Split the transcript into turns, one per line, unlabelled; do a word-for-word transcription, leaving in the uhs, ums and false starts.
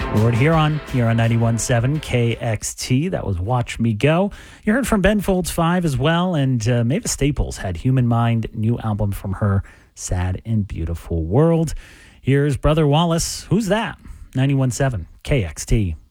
Lord Huron here on ninety-one point seven K X T. That was Watch Me Go. You heard from Ben Folds five as well, and uh, Mavis Staples had Human Mind, new album from her, Sad and Beautiful World. Here's Brother Wallace. Who's that? ninety-one point seven K X T.